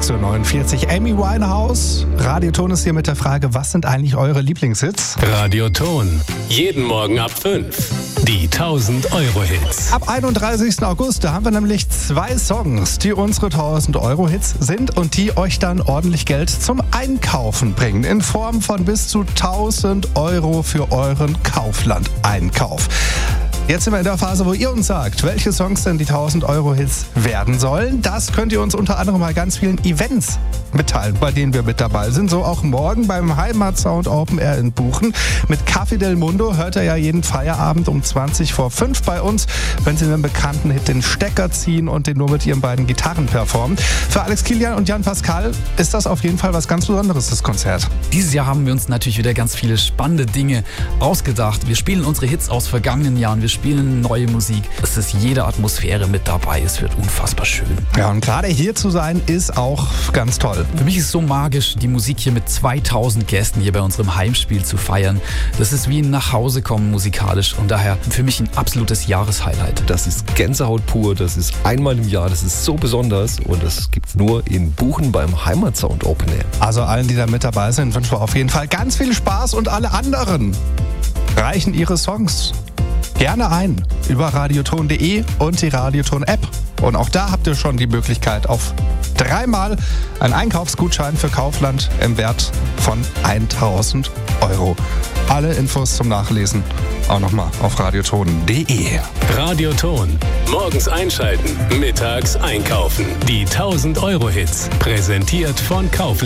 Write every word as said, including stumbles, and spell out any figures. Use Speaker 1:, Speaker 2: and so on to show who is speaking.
Speaker 1: sechs Uhr neunundvierzig. Amy Winehouse. Radioton ist hier mit der Frage, was sind eigentlich eure Lieblingshits?
Speaker 2: Radioton. Jeden Morgen ab fünf. Die tausend Euro Hits.
Speaker 1: Ab einunddreißigsten August, da haben wir nämlich zwei Songs, die unsere tausend Euro Hits sind und die euch dann ordentlich Geld zum Einkaufen bringen. In Form von bis zu tausend Euro für euren Kaufland-Einkauf. Jetzt sind wir in der Phase, wo ihr uns sagt, welche Songs denn die tausend Euro Hits werden sollen. Das könnt ihr uns unter anderem bei ganz vielen Events mitteilen, bei denen wir mit dabei sind. So auch morgen beim Heimatsound Open Air in Buchen. Mit Café del Mundo hört er ja jeden Feierabend um zwanzig vor fünf bei uns, wenn sie einen bekannten Hit den Stecker ziehen und den nur mit ihren beiden Gitarren performen. Für Alex Kilian und Jan Pascal ist das auf jeden Fall was ganz Besonderes, das Konzert.
Speaker 3: Dieses Jahr haben wir uns natürlich wieder ganz viele spannende Dinge ausgedacht. Wir spielen unsere Hits aus vergangenen Jahren, wir spielen neue Musik. Es ist jede Atmosphäre mit dabei, es wird unfassbar schön.
Speaker 1: Ja, und gerade hier zu sein, ist auch ganz toll.
Speaker 3: Für mich ist es so magisch, die Musik hier mit zweitausend Gästen hier bei unserem Heimspiel zu feiern. Das ist wie ein Nachhausekommen musikalisch und daher für mich ein absolutes Jahreshighlight.
Speaker 4: Das ist Gänsehaut pur, das ist einmal im Jahr, das ist so besonders und das gibt's nur in Buchen beim Heimatsound Open Air.
Speaker 1: Also allen, die da mit dabei sind, wünschen wir auf jeden Fall ganz viel Spaß und alle anderen reichen ihre Songs gerne ein über radioton punkt de und die Radioton-App. Und auch da habt ihr schon die Möglichkeit auf dreimal einen Einkaufsgutschein für Kaufland im Wert von tausend Euro. Alle Infos zum Nachlesen auch nochmal auf radioton punkt de.
Speaker 2: Radioton. Morgens einschalten, mittags einkaufen. Die tausend Euro Hits. Präsentiert von Kaufland.